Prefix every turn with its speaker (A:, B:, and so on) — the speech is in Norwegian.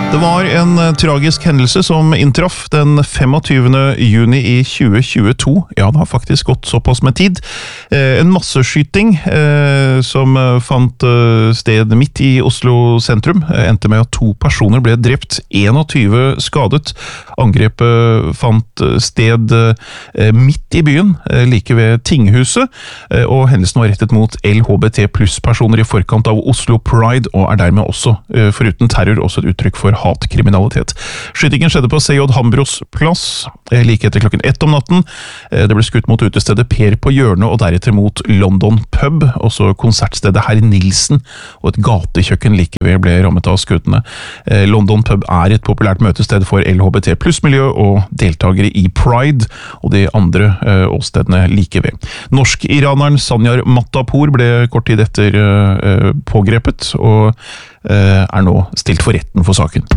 A: Det var en tragisk hendelse som inntraff den 25. juni i 2022. Ja, det har faktisk gått såpass med tid. En masseskyting som fant sted midt i Oslo sentrum. Endte med at 2 personer ble drept, 21 skadet. Angrepet fant sted midt i byen, like ved Tinghuset, og hendelsen var rettet mot LHBT pluss personer i forkant av Oslo Pride, og er dermed også, foruten terror, også et uttrykk for hatkriminalitet. Skytingen skjedde på C.J. Hambros plass, like etter klokken 1 om natten. Det ble skutt mot utestedet Per på hjørnet, og deretter mot London Pub, også konsertstedet Herr Nilsen, og et gatekjøkken like ved ble rammet av skuddene. London Pub er et populært møtested for LHBT pluss miljø og deltagere i Pride, og de andre åstedene like ved. Norsk-iraneren Sanyar Matapour ble kort tid etter pågrepet, og er nå stilt for retten for saken.